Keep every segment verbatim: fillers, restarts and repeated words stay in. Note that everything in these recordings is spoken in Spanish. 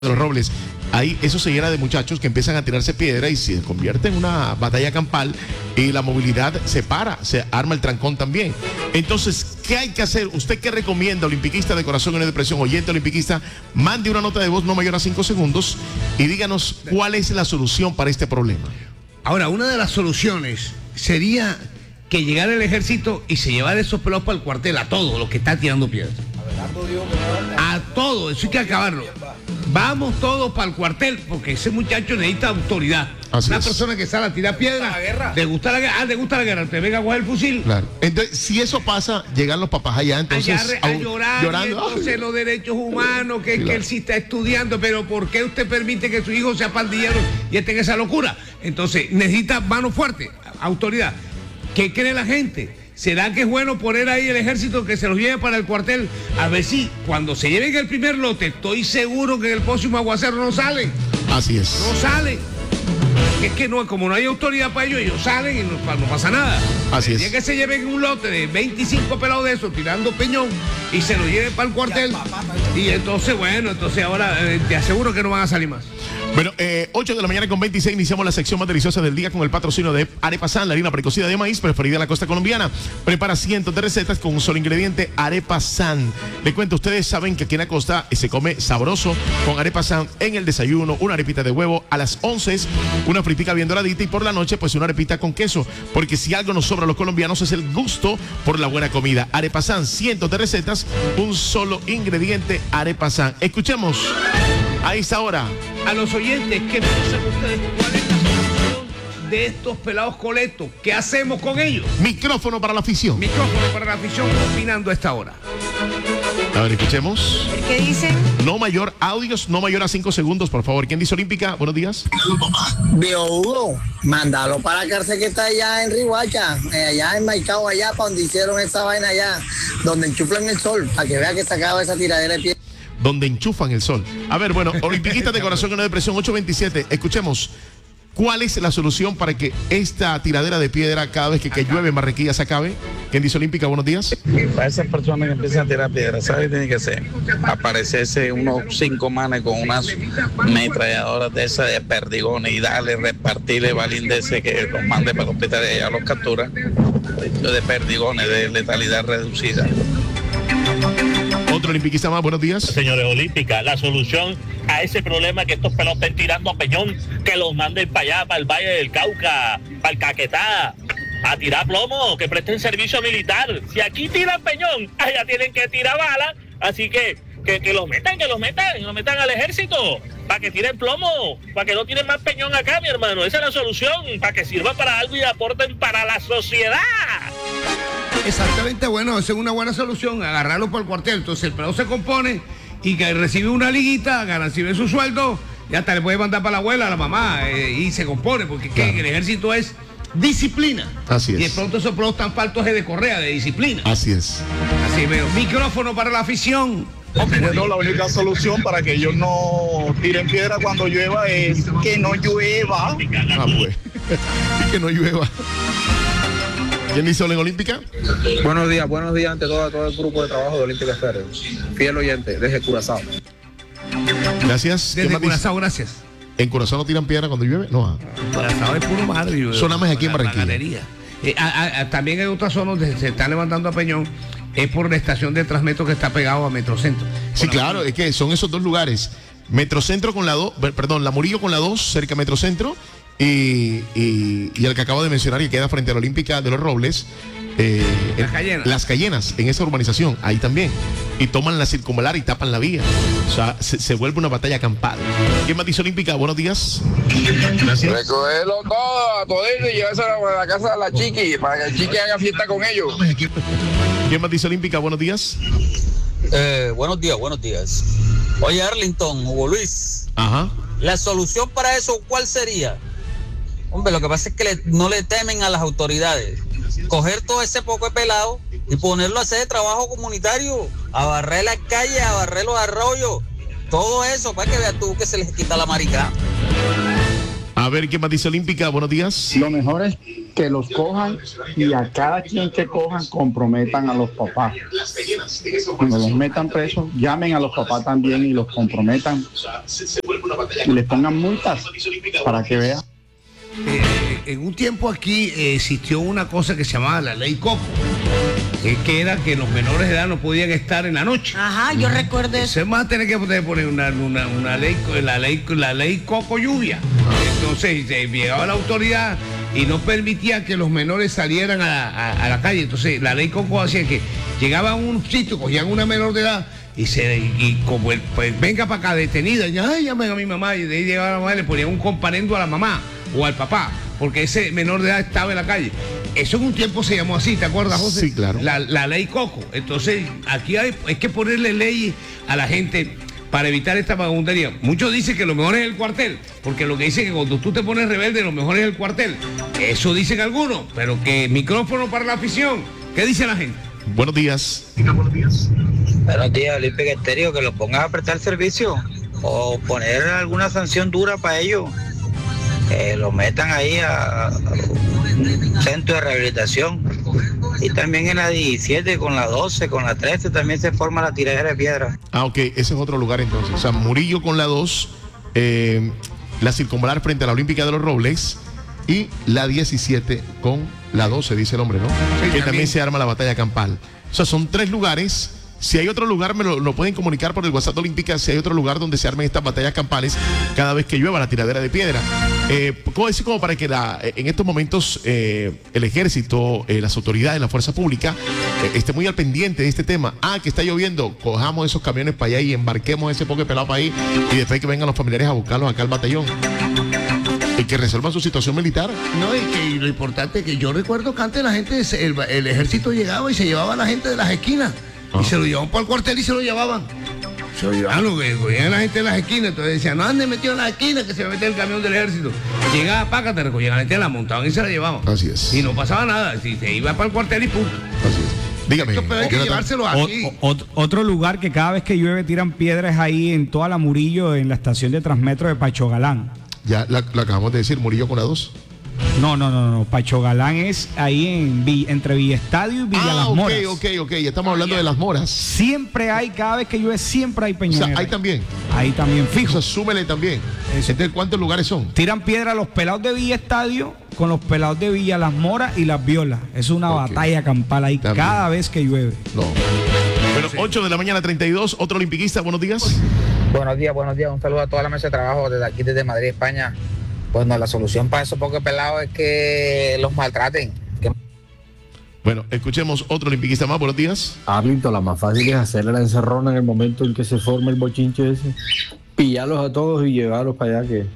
de los Robles, ahí eso se llena de muchachos que empiezan a tirarse piedra y se convierte en una batalla campal y la movilidad se para, se arma el trancón también. Entonces, ¿qué hay que hacer? ¿Usted qué recomienda, olimpiquista de corazón y de depresión, oyente olimpiquista? Mande una nota de voz no mayor a cinco segundos y díganos cuál es la solución para este problema. Ahora, una de las soluciones sería que llegara el ejército y se llevara esos pelados para el cuartel, a todos los que están tirando piedras. A todos, eso hay que acabarlo. Vamos todos para el cuartel, porque ese muchacho necesita autoridad. Así Una es. persona que sale a tirar piedras, ¿te gusta la guerra? Ah, ¿te gusta la guerra? Te venga a coger el fusil. Claro. Entonces, si eso pasa, llegan los papás allá, entonces Allá a, a llorar, llorando. y entonces los derechos humanos, que, Sí, que claro. él sí está estudiando, pero ¿por qué usted permite que su hijo sea pandillero y esté en esa locura? Entonces, necesita mano fuerte, autoridad. ¿Qué cree la gente? ¿Será que es bueno poner ahí el ejército que se los lleve para el cuartel? A ver si cuando se lleven el primer lote, estoy seguro que en el próximo aguacero no salen. Así es. No salen. Es que no, como no hay autoridad para ellos, ellos salen y no, no pasa nada. Así El es. día que se lleven un lote de veinticinco pelados de esos tirando peñón y se lo lleven para el cuartel. Y entonces, bueno, entonces ahora eh, te aseguro que no van a salir más. Bueno, eh, ocho de la mañana con veintiséis, iniciamos la sección más deliciosa del día con el patrocinio de Arepa San, la harina precocida de maíz preferida en la costa colombiana. Prepara cientos de recetas con un solo ingrediente, Arepa San. Le cuento, ustedes saben que aquí en la costa se come sabroso con Arepa San en el desayuno, una arepita de huevo a las once, una fritica bien doradita y por la noche pues una arepita con queso, porque si algo nos sobra a los colombianos es el gusto por la buena comida. Arepa San, cientos de recetas, un solo ingrediente, Arepa San. Escuchemos a esta hora A los oyentes, ¿qué piensan ustedes? ¿Cuál es la solución de estos pelados coletos? ¿Qué hacemos con ellos? micrófono para la afición. Micrófono para la afición opinando a esta hora. A ver, escuchemos. ¿Qué dicen? No mayor, audios no mayor a cinco segundos, por favor. ¿Quién dice Olímpica? Buenos días. Vio Hugo, mándalo para la cárcel que está allá en Rihuacha, eh, allá en Maicao, allá para donde hicieron esa vaina allá, donde enchuflan el sol, para que vea que se acaba esa tiradera de pie. Donde enchufan el sol. A ver, bueno, olimpiquistas de corazón y no depresión, ocho veintisiete. Escuchemos. ¿Cuál es la solución para que esta tiradera de piedra cada vez que, que llueve en Barranquilla se acabe? ¿Quién dice Olímpica? Buenos días. Para esas personas que empiezan a tirar piedras, ¿sabes qué tiene que hacer? Aparecerse unos cinco manes con unas metralladoras de esas de perdigones y darle, repartirle balín de ese que los mande para el hospital y allá los captura, de perdigones, de letalidad reducida. Otro olimpiquista más, buenos días. Señores Olímpica, la solución a ese problema que estos pelos estén tirando a peñón, que los manden para allá, para el Valle del Cauca, para el Caquetá, a tirar plomo, que presten servicio militar. Si aquí tiran peñón, allá tienen que tirar bala, así que, que, que los metan, que los metan, que los metan al ejército, para que tiren plomo, para que no tiren más peñón acá, mi hermano. Esa es la solución, para que sirva para algo y aporten para la sociedad. Exactamente, bueno, esa es una buena solución, agarrarlo por el cuartel. Entonces el pelado se compone y que recibe una liguita, recibe su sueldo, y hasta le puede mandar para la abuela, a la mamá, eh, y se compone, porque Claro. ¿qué? El ejército es disciplina. Así es. Y de pronto esos pelados están faltos de correa, de disciplina. Así es. Así veo. Micrófono para la afición. Bueno, la única solución para que ellos no tiren piedra cuando llueva es que no llueva. Ah, pues. Y que no llueva. ¿Quién dice Olen Olímpica? Buenos días, buenos días ante todo, a todo el grupo de trabajo de Olímpica Estéreo. Fiel oyente, desde Curazao. Gracias. ¿Quién Desde más dice? Curazao, gracias. ¿En Curazao no tiran piedra cuando llueve? No. ah. Curazao es puro mar. y- Son nada más aquí en la Barranquilla. ganadería. Eh, a- a- a- también hay otras zonas donde se está levantando a peñón, es por la estación de Transmetro que está pegado a Metrocentro. Sí, Por la- claro, es que son esos dos lugares. Metrocentro con la dos, perdón, La Murillo con la dos, cerca de Metrocentro, y, y, y el que acabo de mencionar, que queda frente a la Olímpica de los Robles. eh, Las en- Cayenas. Las Cayenas, en esa urbanización, ahí también. Y toman la circunvalar y tapan la vía. O sea, se, se vuelve una batalla campal. ¿Quién más dice Olímpica? Buenos días. Gracias. Recogerlo todo, a todito y llevárselo a la casa de la chiqui, para que el chiqui haga fiesta con ellos. ¿Quién más dice Olímpica? Buenos días. Eh, buenos días, buenos días. Oye, Arlington, Hugo Luis, Ajá. la solución para eso, ¿cuál sería? Hombre, lo que pasa es que le- no le temen a las autoridades. Coger todo ese poco de pelado y ponerlo a hacer trabajo comunitario, a barrer las calles, a barrer los arroyos, todo eso, para que veas tú que se les quita la marica. A ver, ¿qué más dice Olímpica? Buenos días. Lo mejor es que los cojan y a cada quien que cojan comprometan a los papás. Cuando los metan presos, llamen a los papás también y los comprometan y les pongan multas para que vean. Eh, en un tiempo aquí eh, existió una cosa que se llamaba la ley Coco, eh, que era que los menores de edad no podían estar en la noche. Ajá, yo recuerdo eso. Se va a tener que poner una, una, una ley, la ley, la ley Coco Lluvia. Entonces eh, llegaba la autoridad y no permitía que los menores salieran a, a, a la calle. Entonces la ley Coco hacía que llegaban a un sitio, cogían una menor de edad y se y como el, pues venga para acá detenida, y ay, llamen a mi mamá, y de ahí llegaba la mamá y le ponían un comparendo a la mamá o al papá, porque ese menor de edad estaba en la calle. Eso en un tiempo se llamó así, ¿te acuerdas, José? Sí, claro. La, la ley Coco. Entonces, aquí hay, hay que ponerle ley a la gente para evitar esta vagabundería. Muchos dicen que lo mejor es el cuartel, porque lo que dicen que cuando tú te pones rebelde, lo mejor es el cuartel. Eso dicen algunos, pero que micrófono para la afición. ¿Qué dice la gente? Buenos días. Buenos días. Buenos días, Olímpica Estéreo, que los pongas a prestar servicio o poner alguna sanción dura para ellos. Que lo metan ahí a, a un centro de rehabilitación. Y también en la diecisiete, con la doce, con la trece también se forma la tiradera de piedra. Ah, ok, ese es otro lugar entonces. O sea, Murillo con la dos, eh, la circunvalar frente a la Olímpica de los Robles y la diecisiete con la doce, dice el hombre, ¿no? Sí, que también. también se arma la batalla campal. O sea, son tres lugares. Si hay otro lugar, me lo, lo pueden comunicar por el WhatsApp de Olímpica, si hay otro lugar donde se armen estas batallas campales cada vez que llueva la tiradera de piedra. Eh, ¿Cómo decir? Como para que la, en estos momentos eh, el ejército, eh, las autoridades, la fuerza pública, eh, esté muy al pendiente de este tema. Ah, que está lloviendo, cojamos esos camiones para allá y embarquemos ese poco de pelado para ahí y después que vengan los familiares a buscarlos acá al batallón. Y que resuelvan su situación militar. No, y que lo importante es que yo recuerdo que antes la gente, el, el ejército llegaba y se llevaba a la gente de las esquinas. Y oh. se lo llevaban para el cuartel y se lo llevaban. Se lo llevaban, lo que cogían la gente de las esquinas. Entonces decían, no anden metidos en las esquinas que se va a meter el camión del ejército. Llegaba Paca, te recogían a la gente, la montaban y se la llevaban. Así es. Y no pasaba nada. Si se iba para el cuartel y punto. Así es. Dígame. Esto hay que llevárselo aquí. O, o, otro lugar que cada vez que llueve tiran piedras ahí en toda la Murillo, en la estación de Transmetro de Pacho Galán. Ya la, la acabamos de decir, Murillo con la dos. No, no, no, no. Pacho Galán es ahí en entre Villestadio y Villa ah, Las okay, Moras. ok, ok, ok. Ya estamos hablando de Las Moras. Siempre hay, cada vez que llueve, siempre hay peñonera. O sea, ahí también. Ahí también, fijo. O sea, súmele también. Eso. Entonces, ¿cuántos lugares son? Tiran piedra a los pelados de Villestadio con los pelados de Villa Las Moras y Las Violas. Es una okay. batalla campal ahí también. Cada vez que llueve. No. Bueno, sí. ocho de la mañana, treinta y dos. Otro olimpiquista, buenos días. Buenos días, buenos días. Un saludo a toda la mesa de trabajo desde aquí, desde Madrid, España. Pues no, la solución para esos pocos pelados es que los maltraten. Que... Bueno, escuchemos otro olimpiquista más, buenos días. Arlington, la más fácil es hacerle la encerrona en el momento en que se forme el bochinche ese, pillarlos a todos y llevarlos para allá, que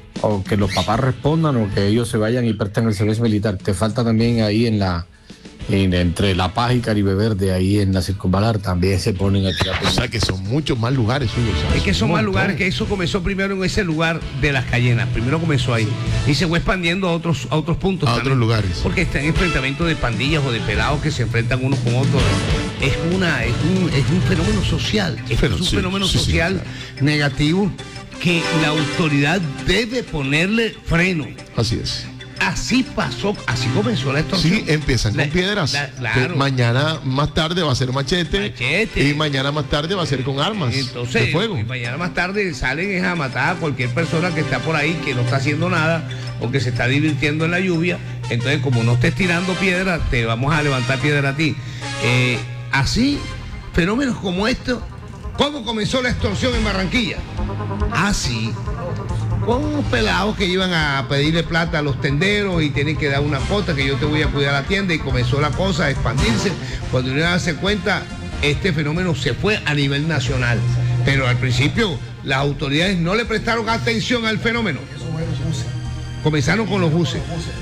o que los papás respondan o que ellos se vayan y presten el servicio militar. Te falta también ahí en la en, entre La Paz y Caribe Verde, ahí en la circunvalar, también se ponen a tirar. O sea que son muchos más lugares, Hugo, ¿sabes? Es que son más lugares, que eso comenzó primero en ese lugar de Las Cayenas, primero comenzó ahí y se fue expandiendo a otros, a otros puntos. A también, otros lugares. Porque están enfrentamientos de pandillas o de pelados que se enfrentan unos con otros. Es una, es un, es un fenómeno social, es Pero, un sí, fenómeno sí, social sí, claro. negativo que la autoridad debe ponerle freno. Así es. Así pasó, así comenzó la extorsión. Sí, empiezan con la, piedras. La, claro. Mañana más tarde va a ser machete, machete. Y mañana más tarde va a ser con armas Entonces, de fuego. Y mañana más tarde salen a matar a cualquier persona que está por ahí, que no está haciendo nada o que se está divirtiendo en la lluvia. Entonces, como no estés tirando piedras, te vamos a levantar piedra a ti. Eh, así, fenómenos como estos. ¿Cómo comenzó la extorsión en Barranquilla? Así. Con unos pelados que iban a pedirle plata a los tenderos y tienen que dar una cuota que yo te voy a cuidar la tienda, y comenzó la cosa a expandirse. Cuando uno darse cuenta, este fenómeno se fue a nivel nacional. Pero al principio las autoridades no le prestaron atención al fenómeno. Comenzaron con los buses.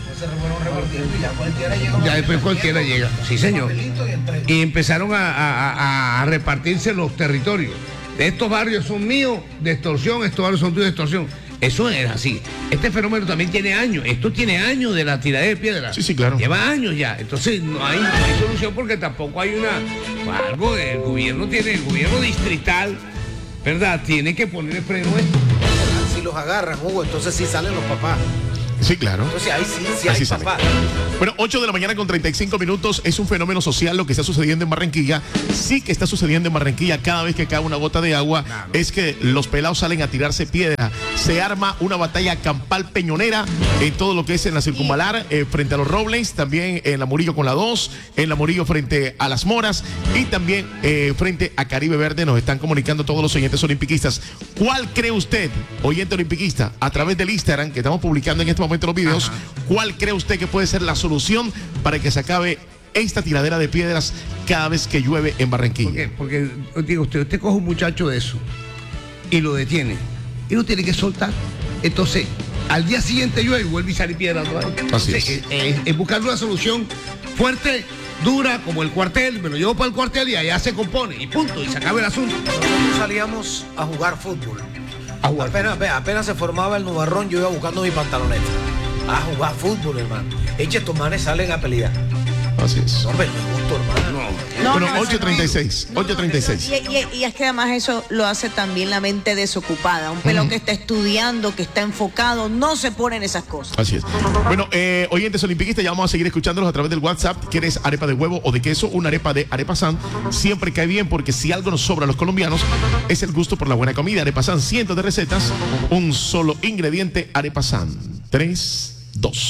Ya después cualquiera llega. Sí, señor. Y empezaron a, a, a repartirse los territorios. De estos barrios son míos de extorsión, estos barrios son tuyos de extorsión. Eso es así. Este fenómeno también tiene años. Esto tiene años de la tiradera de piedra. Sí, sí, claro. Lleva años ya. Entonces no hay, no hay solución porque tampoco hay una... Algo, el gobierno tiene, el gobierno distrital, ¿verdad? Tiene que poner freno a esto. los agarran, Hugo, entonces sí salen los papás. Sí, claro. Entonces ahí sí, sí Así hay sale. papás. Bueno, ocho de la mañana con treinta y cinco minutos. Es un fenómeno social lo que está sucediendo en Barranquilla. Sí que está sucediendo en Barranquilla cada vez que cae una gota de agua. Claro. Es que los pelados salen a tirarse piedra. Se arma una batalla campal peñonera en todo lo que es en la Circunvalar, eh, frente a los Robles, también en la Murillo con la dos, en la Murillo frente a las Moras y también eh, frente a Caribe Verde. Nos están comunicando todos los oyentes olimpiquistas. ¿Cuál cree usted, oyente olimpiquista, a través del Instagram que estamos publicando en este momento los videos, ajá, cuál cree usted que puede ser la solución para que se acabe esta tiradera de piedras cada vez que llueve en Barranquilla? ¿Por qué? Porque digo, usted, usted coge un muchacho de eso y lo detiene y lo tiene que soltar. Entonces, al día siguiente llueve y vuelve y sale piedra otra vez. Así Entonces, es. Es, es, es buscar una solución fuerte, dura, como el cuartel. Me lo llevo para el cuartel y allá se compone y punto, y se acaba el asunto. Nosotros salíamos a jugar fútbol. A jugar. Apenas, ve, apenas se formaba el nubarrón, yo iba buscando mi pantaloneta. A jugar fútbol, hermano. Eche, estos manes salen a pelear. Así es. No, hombre, no es justo, hermano. No, bueno, no, ocho treinta y seis. ocho treinta y seis. Y, y, y es que además eso lo hace también la mente desocupada. Un pelón uh-huh. que está estudiando, que está enfocado, no se pone en esas cosas. Así es. Bueno, eh, oyentes olimpiquistas, ya vamos a seguir escuchándolos a través del WhatsApp. ¿Quieres arepa de huevo o de queso? Una arepa de Arepa San siempre cae bien, porque si algo nos sobra a los colombianos es el gusto por la buena comida. Arepa San, cientos de recetas, un solo ingrediente. Arepa San. Tres, dos.